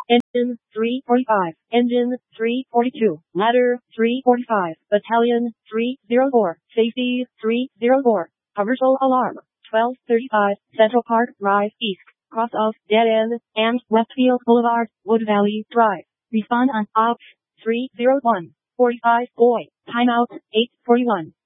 Engine 345, Engine 342, Ladder 345, Battalion 304, Safety 304, Commercial Alarm 1235, Central Park Drive East, cross of Dead End, and Westfield Boulevard, Wood Valley Drive. Respond on Ops 301, 45 boy, timeout 841.